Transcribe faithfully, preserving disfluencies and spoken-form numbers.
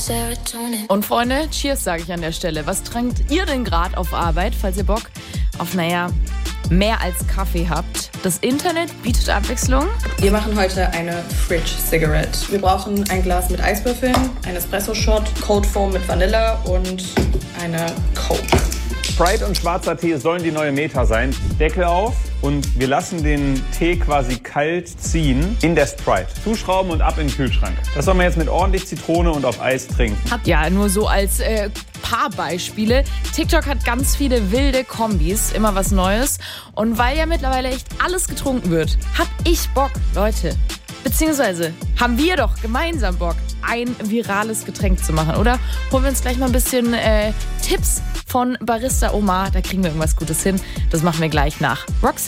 Und Freunde, cheers sage ich an der Stelle. Was trinkt ihr denn gerade auf Arbeit, falls ihr Bock auf, naja, mehr als Kaffee habt? Das Internet bietet Abwechslung. Wir machen heute eine Fridge Cigarette. Wir brauchen ein Glas mit Eiswürfeln, ein Espresso-Shot, Cold Foam mit Vanille und eine Coke. Sprite und schwarzer Tee sollen die neue Meta sein. Deckel auf und wir lassen den Tee quasi kalt ziehen in der Sprite. Zuschrauben und ab in den Kühlschrank. Das soll man jetzt mit ordentlich Zitrone und auf Eis trinken. Ja, nur so als äh, paar Beispiele. TikTok hat ganz viele wilde Kombis, immer was Neues. Und weil ja mittlerweile echt alles getrunken wird, hab ich Bock, Leute. Beziehungsweise haben wir doch gemeinsam Bock, ein virales Getränk zu machen, oder? Holen wir uns gleich mal ein bisschen äh, Tipps von Barista Omar. Da kriegen wir irgendwas Gutes hin. Das machen wir gleich nach Roxy.